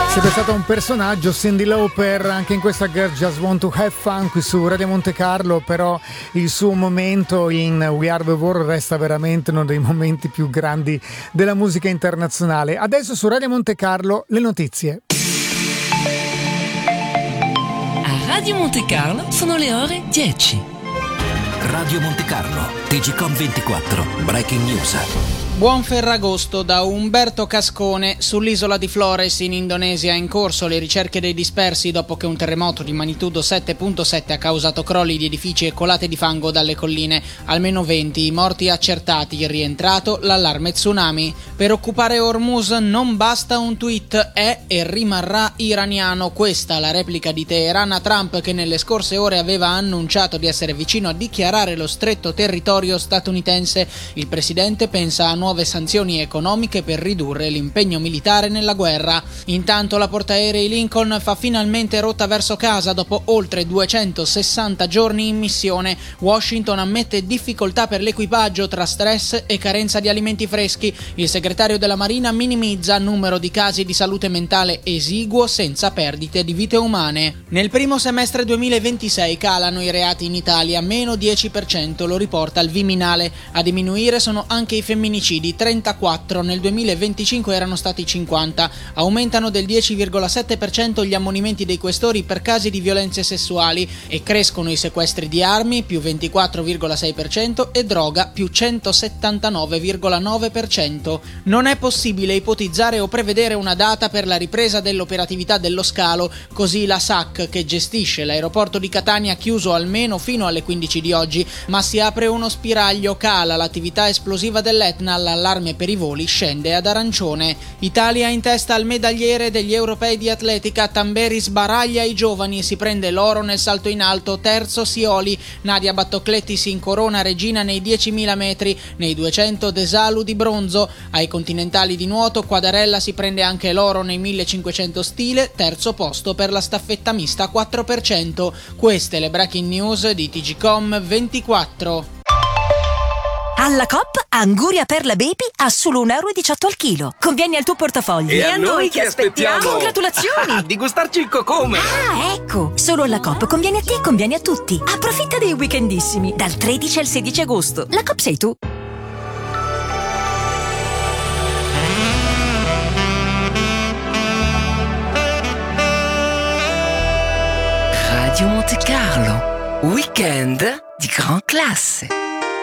Sempre stato un personaggio, Cyndi Lauper, anche in questa Girl Just Want to Have Fun qui su Radio Monte Carlo, però il suo momento in We Are the World resta veramente uno dei momenti più grandi della musica internazionale. Adesso su Radio Monte Carlo le notizie. A Radio Monte Carlo sono le ore 10. Radio Monte Carlo, TGcom 24, Breaking News. Buon Ferragosto da Umberto Cascone. Sull'isola di Flores in Indonesia in corso le ricerche dei dispersi dopo che un terremoto di magnitudo 7.7 ha causato crolli di edifici e colate di fango dalle colline. Almeno 20 i morti accertati, rientrato l'allarme tsunami. Per occupare Hormuz non basta un tweet, è e rimarrà iraniano. Questa la replica di Teheran a Trump, che nelle scorse ore aveva annunciato di essere vicino a dichiarare lo stretto territorio statunitense. Il presidente pensa a nuove sanzioni economiche per ridurre l'impegno militare nella guerra. Intanto la portaerei Lincoln fa finalmente rotta verso casa dopo oltre 260 giorni in missione. Washington ammette difficoltà per l'equipaggio tra stress e carenza di alimenti freschi. Il segretario della Marina minimizza numero di casi di salute mentale esiguo senza perdite di vite umane. Nel primo semestre 2026 calano i reati in Italia, meno 10%, lo riporta il Viminale. A diminuire sono anche i femminicidi, 34, nel 2025 erano stati 50. Aumentano del 10,7% gli ammonimenti dei questori per casi di violenze sessuali e crescono i sequestri di armi, più 24,6%, e droga, più 179,9%. Non è possibile ipotizzare o prevedere una data per la ripresa dell'operatività dello scalo, così la SAC, che gestisce l'aeroporto di Catania, chiuso almeno fino alle 15 di oggi, ma si apre uno spiraglio, cala l'attività esplosiva dell'Etna, l'allarme per i voli scende ad arancione. Italia in testa al medagliere degli europei di atletica. Tamberi sbaraglia i giovani, si prende l'oro nel salto in alto, terzo Sioli. Nadia Battocletti si incorona regina nei 10.000 metri, nei 200 Desalu di bronzo. Ai continentali di nuoto Quadarella si prende anche l'oro nei 1500 stile, terzo posto per la staffetta mista 4%. Queste le breaking news di TGcom 24. Alla Coop, Anguria Perla Baby a solo 1,18 euro al chilo. Conviene al tuo portafoglio. E a noi che aspettiamo? Congratulazioni! Di gustarci il cocome! Ah, ecco! Solo alla Coop conviene a te e conviene a tutti. Approfitta dei weekendissimi, dal 13 al 16 agosto. La Coop sei tu. Radio Monte Carlo, weekend di gran classe.